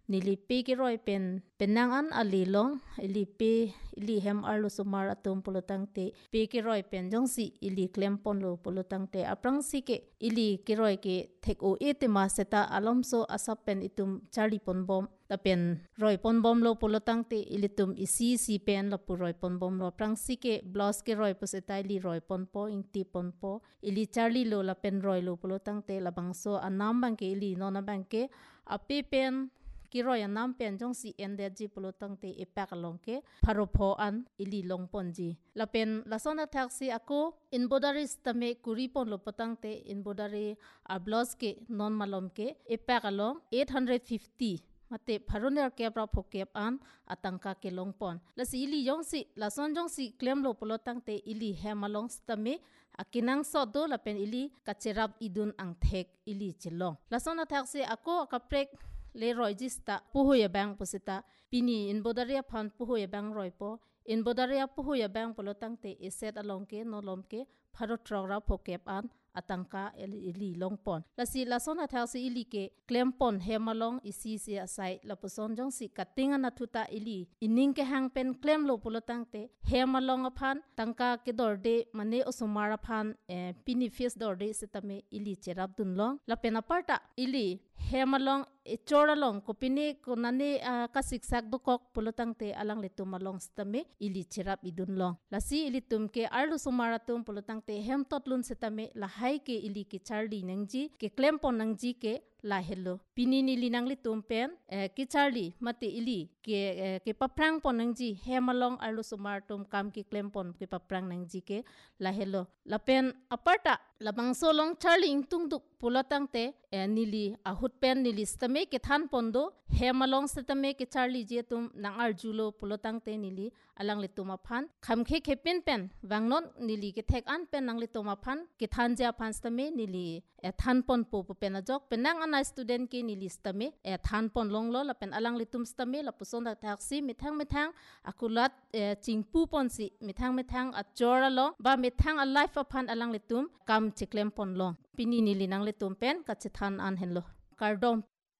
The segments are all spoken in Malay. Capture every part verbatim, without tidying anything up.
nili pe ki roi pen penang an ali long ili pe ili hem arlo sumar atum polotang te pe ki roi pen jong si ili klem pon lo polotang te aprang si ke ili ki roi ke thek o e te ma seta alom so asap pen itum charli pon bom ta pen roi pon bom lo polotang te ili tum isi si pen la pu roi pon bom lo aprang si ke blouse ke roi pu seta ili roi pon po inti pon po ili charli lo la pen roi lo polotang te la bang so anam bang ke ili nona bang ke ape pen ki roi anam pen jong si ende ji polotang te epak long ke pharopho an ili long pon ji la pen la sona taxi ako in bodaris tame kuri pon lo potang te in bodari a blouse ke non malom ke epak along eight hundred fifty mate pharoner ke pra phokep an atangka ke long pon la si ili yong si la son jong si claim lo polotang te ili hemalong stame akinang so do la pen ili kacherap idun ang thek ili chilong la sona taxi ako akaprek le roi jista puhuya bang posita pini in bodaria phan puhuya bang roi po in bodaria puhuya bang polotang te eset along ke no lom ke pharo trogra phokep an atangka ili longpon lasi lasona thalsi ili ke klempon hemalong isi si asai lapuson jong si katinga nathuta ili ining ke hangpen klem lo polotang te hemalong aphan tangka ke dorde mane osumara phan pini face dorde setame ili cherap dunlong lapena parta ili hemalong e choralong kopine konane ka siksak dokok polotang te alang le tumalong stame ili cherap idunlong lasi ili tumke arlu sumara tum polotang te hem totlun setame la hai ke ili ke charli nangji ke klempon nangji ke la hello pini ni linang li tumpen ke charli mate ili ke ke paprang pon nangji hemalong arlu sumar tum kam ke klempon ke paprang nangji ke la hello lapen aparta labang solong charli ingtung duk polotang te nili ahut pen nili stame ke than pondo hemalong stame ke charli je tum nang arjulo polotang te nili alang le tuma phan khamkhe khepin pen wangnon nili ke thek an pen nang le tuma phan ke than ja phan stame nili e than pon po pen ajok penang ana student ke nili stame e than pon longlo la pen alang le tum stame la puson da taxi mithang mithang akulat chingpu pon si mithang mithang achora lo ba mithang a life phan alang le tum kam chiklem pon long pini nili nang le tum pen ka chithan an henlo kardom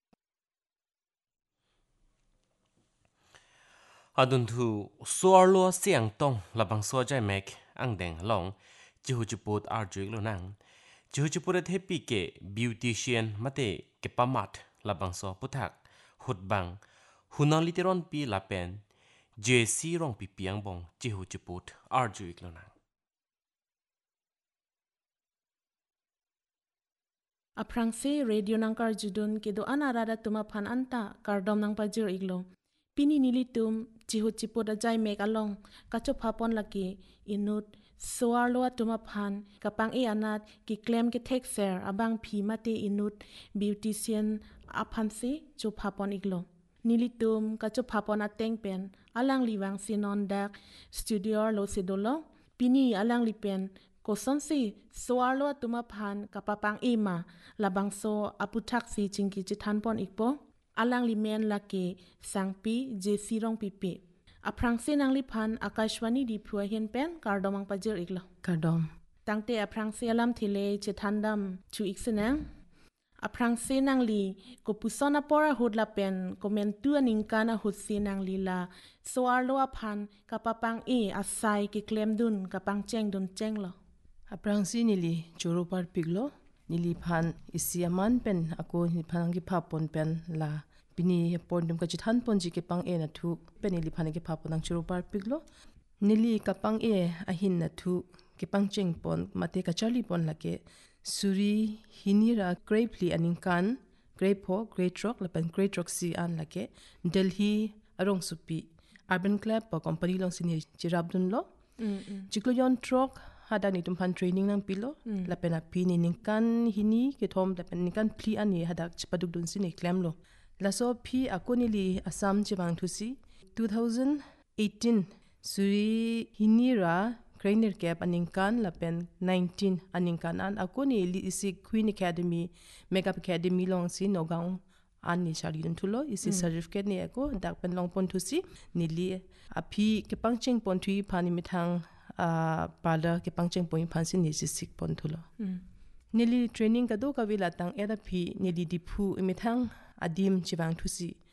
adun thu suarlo siang tong labang so jai mek ang deng long chihu chuput arjuik lo nang chihu chuput happy ke beautician mate ke pamat labang so puthak hutbang hunan literon pi lapen jc rong pi piang bong chihu chuput arjuik lo nang aprangse radio nangkar judun kedo anarada tuma phan anta kardom nang pajir iglo pini nilitum chihu chipot ajai mek along kacho phapon laki inut soarloa tuma phan kapang e anat ki claim ke tek ser abang phi mate inut beautician aphan se cho phapon iglo nilitum kacho phapon ateng pen alang liwang sinon dak studio lo sedolo pini alang lipen koson si soarloa tuma phan kapapang ema labang so aputhak si chingki chithan pon ikpo alang limen lake sangpi jc rong pipi aprang se nang liphan akashwani di phua hen pen kardomang pajir iglo kardom tangte aprang se alam thile chithandam chu iksenang aprang se nang li ko pusona pora hudla pen komen tu aningkana hutsi nang lila soarlo aphan kapapang e asai ki claim dun kapang cheng dun chenglo aprang si nili churu par piglo nili phan isiaman pen ako ni phan gi phapon pen la pini pondum ka chithan pon ji ke pang e na thu pen nili phan gi phapon ang churu par piglo nili ka pang e ahin na thu ke pang cheng pon mate ka charli pon la ke suri hinira grapely aning kan grape ho great rock la pen great rock si an la ke delhi arong supi urban club pa company long sini chirab dun lo chiklo yon truck hada ni tum pan training nang pilo mm. la pena pini ning kan hini ke thom la pen ning kan pli ani hada chipaduk dun sin eklam lo la so phi akoni li assam chibang thusi twenty eighteen suri hinira trainer cap aning kan la pen nineteen aning kan an akoni li isi queen academy makeup academy long si nogaung an ni shari dun thulo isi mm. certificate ni ako dak pen long pon thusi ni li aphi ke pangcheng pon thui phani mithang a uh, pada ke pangcheng point phansin ni sik pon thulo mm. nili training ka do ka wila tang era phi nili diphu imithang adim chiwang thusi